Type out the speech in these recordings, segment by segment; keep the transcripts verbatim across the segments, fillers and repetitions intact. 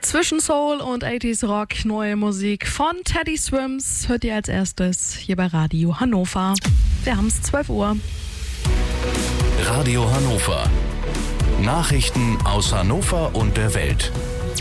Zwischen Soul und achtziger Rock, neue Musik von Teddy Swims hört ihr als erstes hier bei Radio Hannover. Wir haben es zwölf Uhr. Radio Hannover. Nachrichten aus Hannover und der Welt.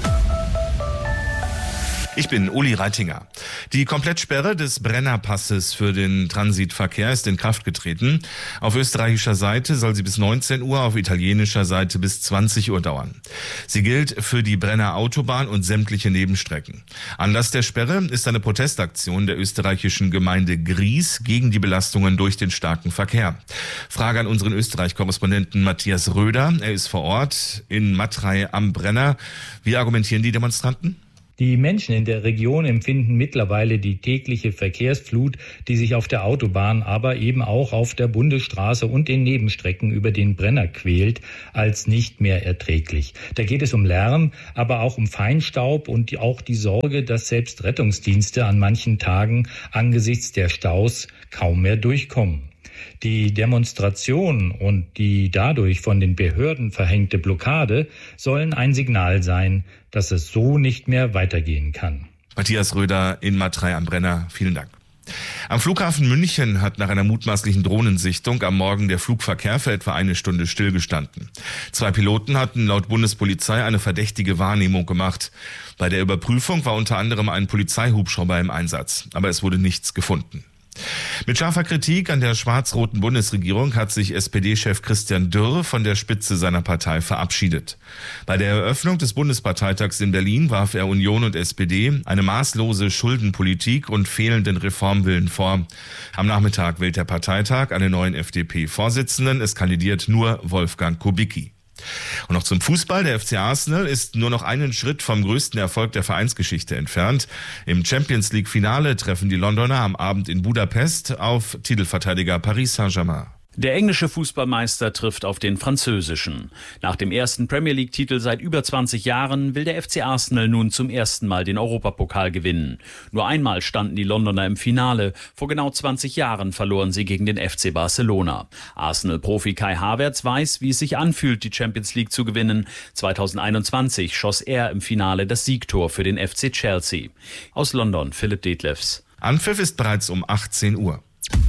Ich bin Uli Reitinger. Die Komplettsperre des Brennerpasses für den Transitverkehr ist in Kraft getreten. Auf österreichischer Seite soll sie bis neunzehn Uhr, auf italienischer Seite bis zwanzig Uhr dauern. Sie gilt für die Brenner Autobahn und sämtliche Nebenstrecken. Anlass der Sperre ist eine Protestaktion der österreichischen Gemeinde Gries gegen die Belastungen durch den starken Verkehr. Frage an unseren Österreich-Korrespondenten Matthias Röder. Er ist vor Ort in Matrei am Brenner. Wie argumentieren die Demonstranten? Die Menschen in der Region empfinden mittlerweile die tägliche Verkehrsflut, die sich auf der Autobahn, aber eben auch auf der Bundesstraße und den Nebenstrecken über den Brenner quält, als nicht mehr erträglich. Da geht es um Lärm, aber auch um Feinstaub und auch die Sorge, dass selbst Rettungsdienste an manchen Tagen angesichts der Staus kaum mehr durchkommen. Die Demonstration und die dadurch von den Behörden verhängte Blockade sollen ein Signal sein, dass es so nicht mehr weitergehen kann. Matthias Röder in Matrei am Brenner, vielen Dank. Am Flughafen München hat nach einer mutmaßlichen Drohnensichtung am Morgen der Flugverkehr für etwa eine Stunde stillgestanden. Zwei Piloten hatten laut Bundespolizei eine verdächtige Wahrnehmung gemacht. Bei der Überprüfung war unter anderem ein Polizeihubschrauber im Einsatz, aber es wurde nichts gefunden. Mit scharfer Kritik an der schwarz-roten Bundesregierung hat sich S P D-Chef Christian Dürr von der Spitze seiner Partei verabschiedet. Bei der Eröffnung des Bundesparteitags in Berlin warf er Union und S P D eine maßlose Schuldenpolitik und fehlenden Reformwillen vor. Am Nachmittag wählt der Parteitag einen neuen F D P-Vorsitzenden. Es kandidiert nur Wolfgang Kubicki. Und noch zum Fußball. Der F C Arsenal ist nur noch einen Schritt vom größten Erfolg der Vereinsgeschichte entfernt. Im Champions-League-Finale treffen die Londoner am Abend in Budapest auf Titelverteidiger Paris Saint-Germain. Der englische Fußballmeister trifft auf den französischen. Nach dem ersten Premier-League-Titel seit über zwanzig Jahren will der F C Arsenal nun zum ersten Mal den Europapokal gewinnen. Nur einmal standen die Londoner im Finale. Vor genau zwanzig Jahren verloren sie gegen den F C Barcelona. Arsenal-Profi Kai Havertz weiß, wie es sich anfühlt, die Champions League zu gewinnen. zweitausendeinundzwanzig schoss er im Finale das Siegtor für den F C Chelsea. Aus London, Philipp Detlefs. Anpfiff ist bereits um achtzehn Uhr.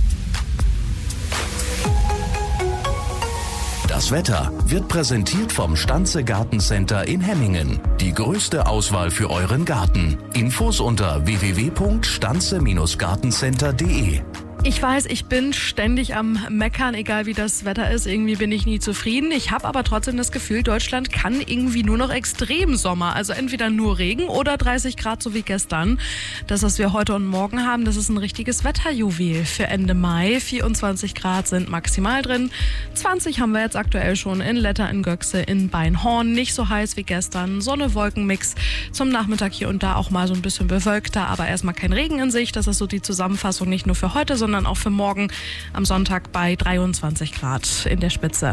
Das Wetter wird präsentiert vom Stanze Gartencenter in Hemmingen. Die größte Auswahl für euren Garten. Infos unter w w w punkt stanze gartencenter punkt d e. Ich weiß, ich bin ständig am Meckern, egal wie das Wetter ist. Irgendwie bin ich nie zufrieden. Ich habe aber trotzdem das Gefühl, Deutschland kann irgendwie nur noch Extremsommer. Also entweder nur Regen oder dreißig Grad, so wie gestern. Das, was wir heute und morgen haben, das ist ein richtiges Wetterjuwel für Ende Mai. vierundzwanzig Grad sind maximal drin. zwanzig haben wir jetzt aktuell schon in Letter, in Göxe, in Beinhorn. Nicht so heiß wie gestern. Sonne-Wolken-Mix. Zum Nachmittag hier und da auch mal so ein bisschen bewölkter, aber erstmal kein Regen in sich. Das ist so die Zusammenfassung nicht nur für heute, sondern sondern auch für morgen am Sonntag bei dreiundzwanzig Grad in der Spitze.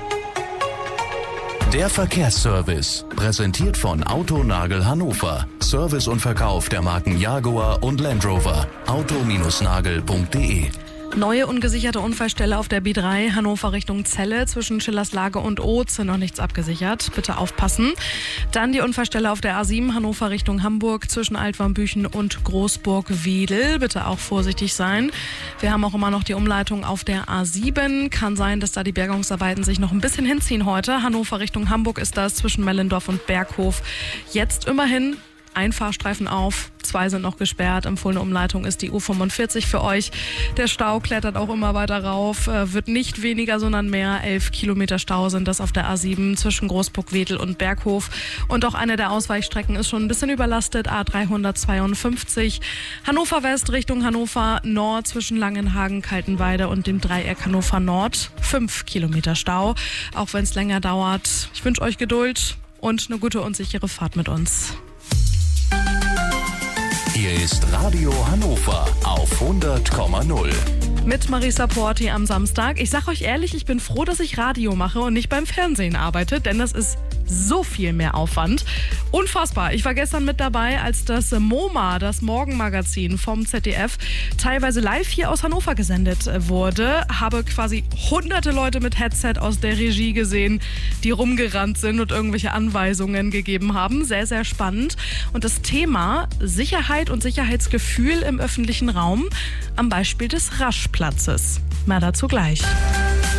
Der Verkehrsservice, präsentiert von Autonagel Hannover. Service und Verkauf der Marken Jaguar und Land Rover. auto nagel punkt d e. Neue ungesicherte Unfallstelle auf der B drei, Hannover Richtung Celle, zwischen Schillerslage und Oze, noch nichts abgesichert. Bitte aufpassen. Dann die Unfallstelle auf der A sieben, Hannover Richtung Hamburg, zwischen Altwarmbüchen und Großburg-Wedel. Bitte auch vorsichtig sein. Wir haben auch immer noch die Umleitung auf der A sieben. Kann sein, dass da die Bergungsarbeiten sich noch ein bisschen hinziehen heute. Hannover Richtung Hamburg ist das, zwischen Mellendorf und Berghof. Jetzt immerhin ein Fahrstreifen auf, zwei sind noch gesperrt. Empfohlene Umleitung ist die U fünfundvierzig für euch. Der Stau klettert auch immer weiter rauf, äh, wird nicht weniger, sondern mehr. Elf Kilometer Stau sind das auf der A sieben zwischen Großburg-Wedel und Berghof. Und auch eine der Ausweichstrecken ist schon ein bisschen überlastet. A dreihundertzweiundfünfzig Hannover West Richtung Hannover Nord zwischen Langenhagen, Kaltenweide und dem Dreieck Hannover Nord. Fünf Kilometer Stau, auch wenn es länger dauert. Ich wünsche euch Geduld und eine gute und sichere Fahrt mit uns. Hier ist Radio Hannover auf hundert Komma null. Mit Marisa Porti am Samstag. Ich sag euch ehrlich, ich bin froh, dass ich Radio mache und nicht beim Fernsehen arbeite, denn das ist so viel mehr Aufwand. Unfassbar. Ich war gestern mit dabei, als das MoMA, das Morgenmagazin vom Z D F, teilweise live hier aus Hannover gesendet wurde. Habe quasi hunderte Leute mit Headset aus der Regie gesehen, die rumgerannt sind und irgendwelche Anweisungen gegeben haben. Sehr, sehr spannend. Und das Thema Sicherheit und Sicherheitsgefühl im öffentlichen Raum am Beispiel des Raschplatzes. Mehr dazu gleich.